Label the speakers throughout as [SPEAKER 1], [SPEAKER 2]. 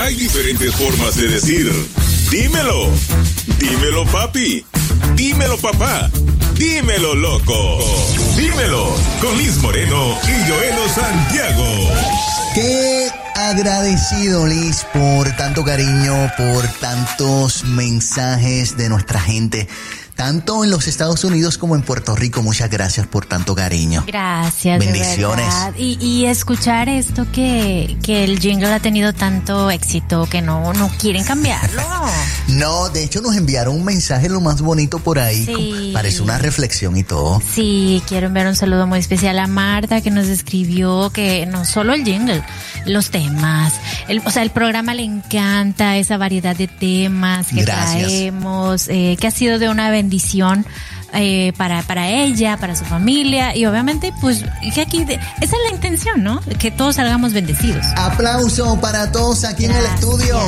[SPEAKER 1] Hay diferentes formas de decir dímelo. Dímelo, papi. Dímelo, papá. Dímelo, loco. Dímelo con Liz Moreno y Joelo Santiago.
[SPEAKER 2] Qué agradecido, Liz, por tanto cariño, por tantos mensajes de nuestra gente, tanto en los Estados Unidos como en Puerto Rico. Muchas gracias por tanto cariño.
[SPEAKER 3] Gracias.
[SPEAKER 2] Bendiciones.
[SPEAKER 3] Y escuchar esto que el jingle ha tenido tanto éxito que no quieren cambiarlo.
[SPEAKER 2] No, de hecho nos enviaron un mensaje lo más bonito por ahí.
[SPEAKER 3] Sí.
[SPEAKER 2] Parece una reflexión y todo.
[SPEAKER 3] Sí, quiero enviar un saludo muy especial a Marta, que nos escribió que no solo el jingle, los temas, el programa le encanta esa variedad de temas que traemos, que ha sido de una bendición para ella, para su familia, y obviamente pues que aquí esa es la intención, ¿no? Que todos salgamos bendecidos.
[SPEAKER 2] Aplauso para todos aquí en el estudio.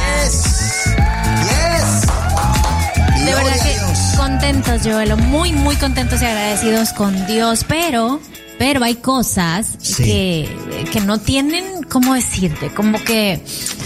[SPEAKER 2] Yes.
[SPEAKER 3] De verdad que contentos, Joelo, muy muy contentos y agradecidos con Dios, pero hay cosas que no tienen, ¿cómo decirte? Como que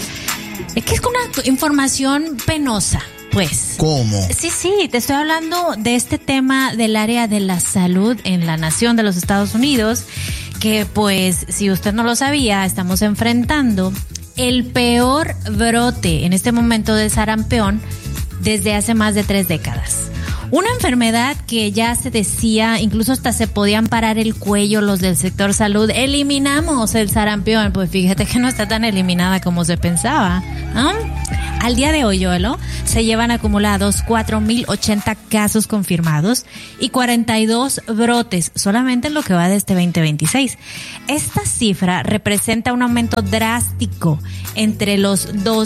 [SPEAKER 3] es una información penosa. Pues.
[SPEAKER 2] ¿Cómo?
[SPEAKER 3] Sí, te estoy hablando de este tema del área de la salud en la nación de los Estados Unidos, que pues, si usted no lo sabía, estamos enfrentando el peor brote en este momento de sarampión desde hace más de 3 décadas. Una enfermedad que ya se decía, incluso hasta se podían parar el cuello los del sector salud. Eliminamos el sarampión, pues fíjate que no está tan eliminada como se pensaba, ¿no? Al día de hoy, Joelo, se llevan acumulados 4,080 casos confirmados y 42 brotes solamente en lo que va de este 2026. Esta cifra representa un aumento drástico entre los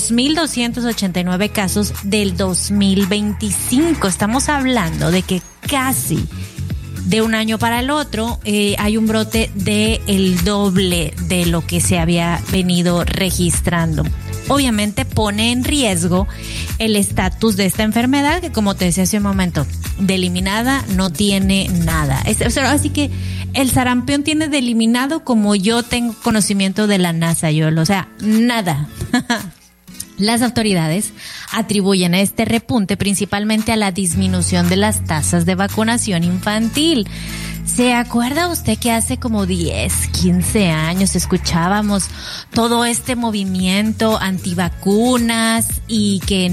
[SPEAKER 3] 2,289 casos del 2025. Estamos hablando de que casi de un año para el otro hay un brote de el doble de lo que se había venido registrando. Obviamente pone en riesgo el estatus de esta enfermedad, que como te decía hace un momento, de eliminada no tiene nada. Así que el sarampión tiene de eliminado como yo tengo conocimiento de la NASA, o sea, nada. Las autoridades atribuyen este repunte principalmente a la disminución de las tasas de vacunación infantil. ¿Se acuerda usted que hace como 10, 15 años escuchábamos todo este movimiento antivacunas y que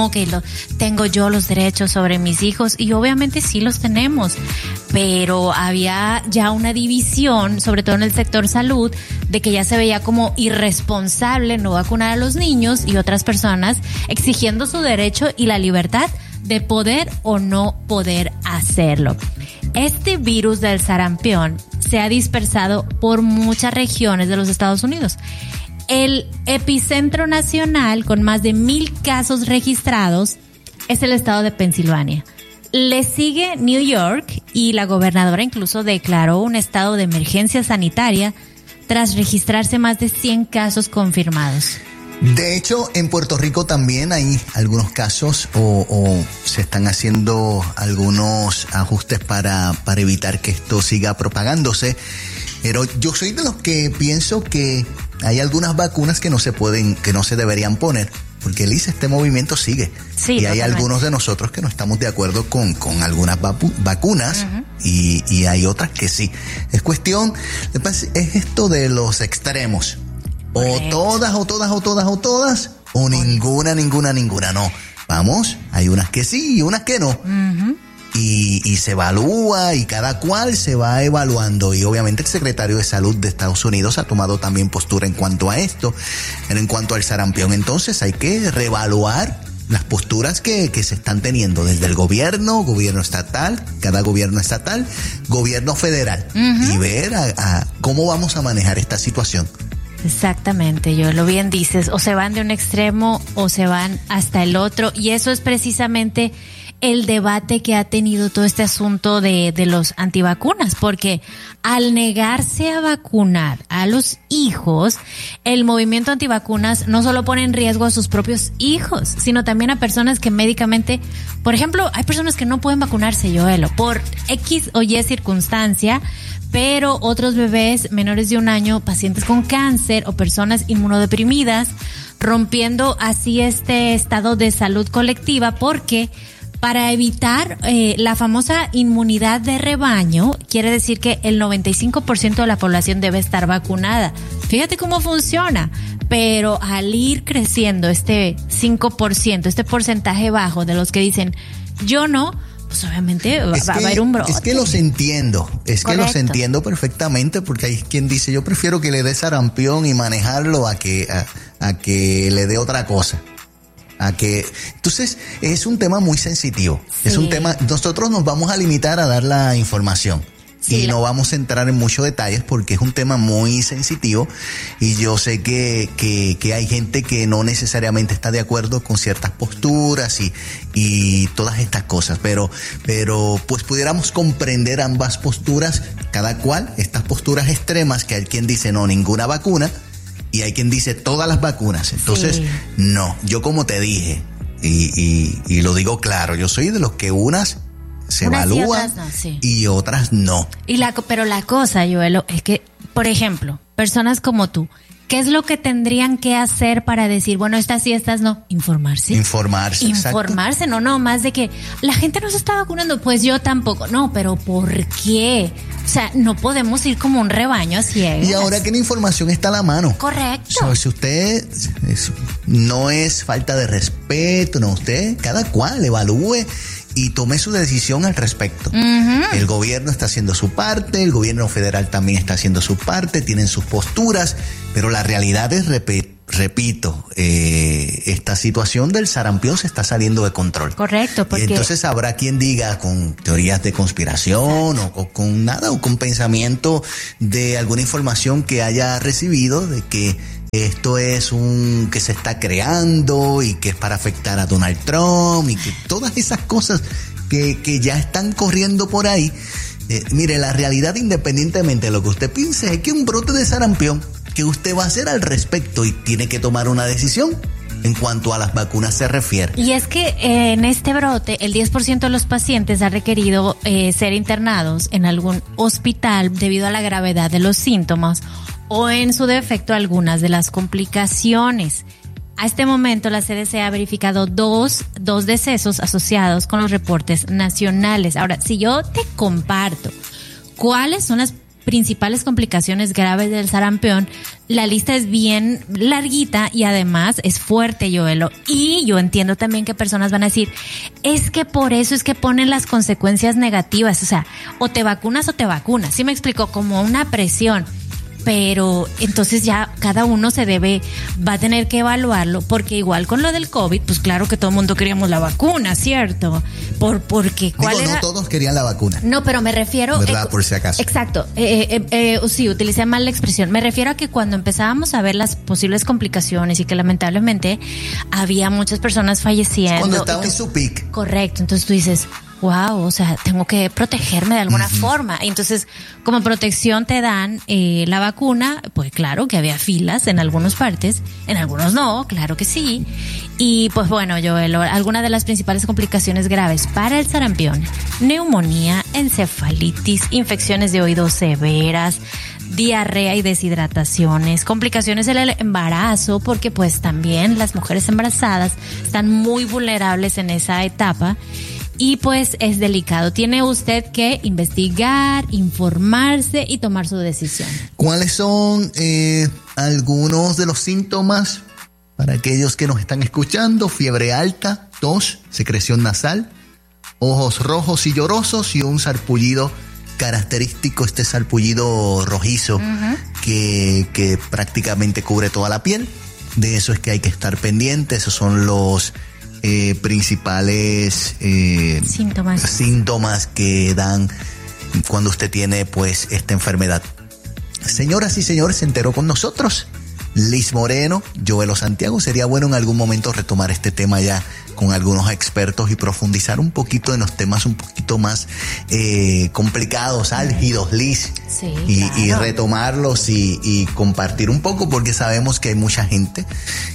[SPEAKER 3] tengo yo los derechos sobre mis hijos? Y obviamente sí los tenemos, pero había ya una división, sobre todo en el sector salud, de que ya se veía como irresponsable no vacunar a los niños y otras personas exigiendo su derecho y la libertad de poder o no poder hacerlo. Este virus del sarampión se ha dispersado por muchas regiones de los Estados Unidos. El epicentro nacional, con más de 1,000 casos registrados, es el estado de Pensilvania. Le sigue New York y la gobernadora incluso declaró un estado de emergencia sanitaria tras registrarse más de 100 casos confirmados.
[SPEAKER 2] De hecho, en Puerto Rico también hay algunos casos o se están haciendo algunos ajustes para evitar que esto siga propagándose. Pero yo soy de los que pienso que hay algunas vacunas que no se deberían poner. Porque, Liz, este movimiento sigue. Sí, y hay algunos de nosotros que no estamos de acuerdo con algunas vacunas. Uh-huh. Y hay otras que sí. Es cuestión, es esto de los extremos. Correcto. O todas, o ninguna. No. Vamos, hay unas que sí y unas que no. Uh-huh. Y se evalúa y cada cual se va evaluando. Y obviamente el secretario de Salud de Estados Unidos ha tomado también postura en cuanto a esto, en cuanto al sarampión. Entonces hay que reevaluar las posturas que se están teniendo desde el gobierno estatal, cada gobierno estatal, gobierno federal. Uh-huh. Y ver a cómo vamos a manejar esta situación.
[SPEAKER 3] Exactamente, lo bien dices, o se van de un extremo o se van hasta el otro, y eso es precisamente el debate que ha tenido todo este asunto de los antivacunas, porque al negarse a vacunar a los hijos, el movimiento antivacunas no solo pone en riesgo a sus propios hijos, sino también a personas que médicamente, por ejemplo, hay personas que no pueden vacunarse, Joelo, por X o Y circunstancia, pero otros bebés menores de 1 año, pacientes con cáncer o personas inmunodeprimidas, rompiendo así este estado de salud colectiva, porque para evitar la famosa inmunidad de rebaño, quiere decir que el 95% de la población debe estar vacunada. Fíjate cómo funciona. Pero al ir creciendo este 5%, este porcentaje bajo de los que dicen yo no, pues obviamente va a haber un brote.
[SPEAKER 2] Es que los entiendo, los entiendo perfectamente, porque hay quien dice yo prefiero que le dé sarampión y manejarlo a que le dé otra cosa. Entonces es un tema muy sensitivo. Sí. Es un tema, nosotros nos vamos a limitar a dar la información. Sí, y no vamos a entrar en muchos detalles porque es un tema muy sensitivo y yo sé que hay gente que no necesariamente está de acuerdo con ciertas posturas y todas estas cosas, pero pues pudiéramos comprender ambas posturas, cada cual, estas posturas extremas, que hay quien dice no, ninguna vacuna, y hay quien dice todas las vacunas. Entonces, sí. No, yo como te dije, y lo digo claro, yo soy de los que unas evalúan no, sí. Y otras no.
[SPEAKER 3] Pero la cosa, Joelo, es que, por ejemplo, personas como tú, ¿qué es lo que tendrían que hacer para decir, bueno, estas sí, estas no? Informarse, exacto. No, más de que la gente no se está vacunando, pues yo tampoco. No, pero ¿por qué? O sea, no podemos ir como un rebaño a ciegas.
[SPEAKER 2] Y ahora que la información está a la mano.
[SPEAKER 3] Correcto.
[SPEAKER 2] O sea, si usted, no es falta de respeto, no, usted, cada cual evalúe y tome su decisión al respecto. Uh-huh. El gobierno está haciendo su parte, el gobierno federal también está haciendo su parte, tienen sus posturas, pero la realidad es, repito, esta situación del sarampión se está saliendo de control.
[SPEAKER 3] Correcto, porque...
[SPEAKER 2] Y entonces habrá quien diga con teorías de conspiración o con nada, o con pensamiento de alguna información que haya recibido de que esto es que se está creando y que es para afectar a Donald Trump y que todas esas cosas que ya están corriendo por ahí. Mire, la realidad, independientemente de lo que usted piense, es que un brote de sarampión, ¿qué usted va a hacer al respecto? Y tiene que tomar una decisión en cuanto a las vacunas se refiere.
[SPEAKER 3] Y es que en este brote, el 10% de los pacientes ha requerido ser internados en algún hospital debido a la gravedad de los síntomas o en su defecto algunas de las complicaciones. A este momento la CDC ha verificado dos decesos asociados con los reportes nacionales. Ahora, si yo te comparto cuáles son las principales complicaciones graves del sarampión, la lista es bien larguita y además es fuerte, Joelo. Y yo entiendo también que personas van a decir, es que por eso es que ponen las consecuencias negativas, o sea, o te vacunas o te vacunas. ¿Sí me explico? Como una presión. Pero entonces ya cada uno va a tener que evaluarlo, porque igual con lo del COVID, pues claro que todo el mundo queríamos la vacuna, ¿cierto? Porque ¿cuál era?
[SPEAKER 2] No todos querían la vacuna.
[SPEAKER 3] No, pero me refiero...
[SPEAKER 2] ¿Verdad? Por si acaso.
[SPEAKER 3] Exacto. Sí, utilicé mal la expresión. Me refiero a que cuando empezábamos a ver las posibles complicaciones y que lamentablemente había muchas personas falleciendo.
[SPEAKER 2] Cuando estaba en su pic.
[SPEAKER 3] Correcto. Entonces tú dices... Wow, o sea, tengo que protegerme de alguna forma. Entonces, como protección te dan la vacuna, pues claro que había filas en algunas partes, en algunos no, claro que sí. Y pues bueno, Joelo, algunas de las principales complicaciones graves para el sarampión: neumonía, encefalitis, infecciones de oídos severas, diarrea y deshidrataciones, complicaciones del embarazo, porque pues también las mujeres embarazadas están muy vulnerables en esa etapa. Y pues es delicado. Tiene usted que investigar, informarse y tomar su decisión.
[SPEAKER 2] ¿Cuáles son algunos de los síntomas para aquellos que nos están escuchando? Fiebre alta, tos, secreción nasal, ojos rojos y llorosos y un sarpullido característico, este sarpullido rojizo que prácticamente cubre toda la piel. De eso es que hay que estar pendiente. Esos son los principales síntomas que dan cuando usted tiene pues esta enfermedad. Señoras y señores, se enteró con nosotros Liz Moreno, Joelo Santiago. Sería bueno en algún momento retomar este tema ya con algunos expertos y profundizar un poquito en los temas un poquito más complicados, álgidos, Liz.
[SPEAKER 3] Sí,
[SPEAKER 2] y retomarlos y compartir un poco, porque sabemos que hay mucha gente